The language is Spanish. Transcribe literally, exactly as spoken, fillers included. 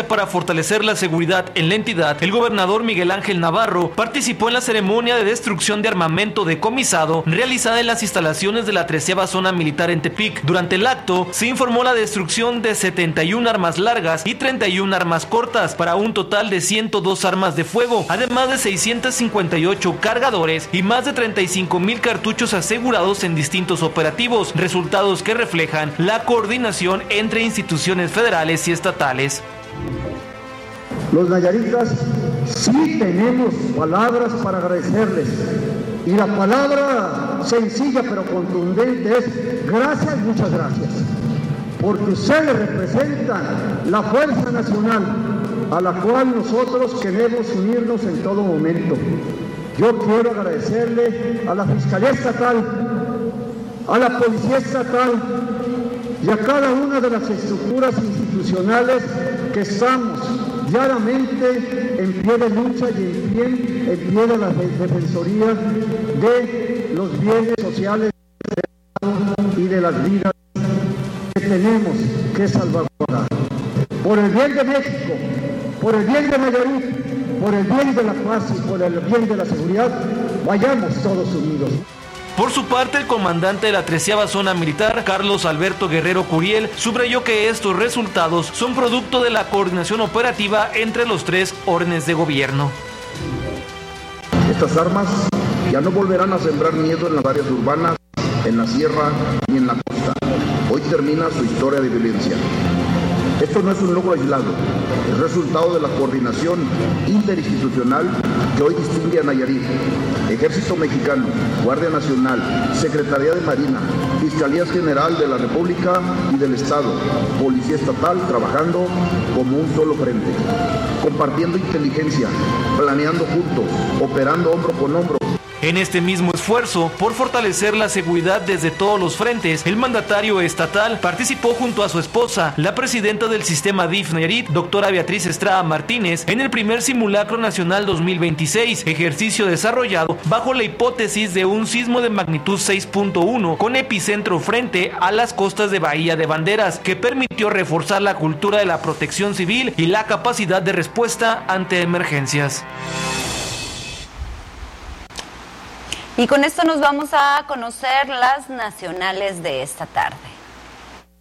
para fortalecer la seguridad en la entidad, el gobernador Miguel Ángel Navarro participó en la ceremonia de destrucción de armamento decomisado realizada en las instalaciones de la treceava Zona Militar en Tepic. Durante el acto se informó la destrucción de setenta y una armas largas y treinta y una armas cortas para un total de ciento dos armas de fuego, además de seiscientos cincuenta y ocho cargadores y más de treinta y cinco mil cartuchos asegurados en distintos operativos, resultados que reflejan la coordinación entre instituciones federales y estatales. Los nayaritas sí tenemos palabras para agradecerles, y la palabra sencilla pero contundente es gracias, muchas gracias, porque ustedes representan la fuerza nacional a la cual nosotros queremos unirnos en todo momento. Yo quiero agradecerle a la Fiscalía Estatal, a la Policía Estatal y a cada una de las estructuras institucionales que estamos diariamente en pie de lucha y en pie, en pie de la defensoría de los bienes sociales y de las vidas que tenemos que salvaguardar. Por el bien de México, por el bien de Nayarit, por el bien de la paz y por el bien de la seguridad, vayamos todos unidos. Por su parte, el comandante de la treceava Zona Militar, Carlos Alberto Guerrero Curiel, subrayó que estos resultados son producto de la coordinación operativa entre los tres órdenes de gobierno. Estas armas ya no volverán a sembrar miedo en las áreas urbanas, en la sierra ni en la costa. Hoy termina su historia de violencia. Esto no es un logro aislado, es resultado de la coordinación interinstitucional que hoy distingue a Nayarit. Ejército Mexicano, Guardia Nacional, Secretaría de Marina, Fiscalías General de la República y del Estado, Policía Estatal trabajando como un solo frente, compartiendo inteligencia, planeando juntos, operando hombro con hombro. En este mismo esfuerzo por fortalecer la seguridad desde todos los frentes, el mandatario estatal participó junto a su esposa, la presidenta del sistema D I F Nayarit, doctora Beatriz Estrada Martínez, en el primer simulacro nacional dos mil veintiséis, ejercicio desarrollado bajo la hipótesis de un sismo de magnitud seis punto uno con epicentro frente a las costas de Bahía de Banderas, que permitió reforzar la cultura de la protección civil y la capacidad de respuesta ante emergencias. Y con esto nos vamos a conocer las nacionales de esta tarde.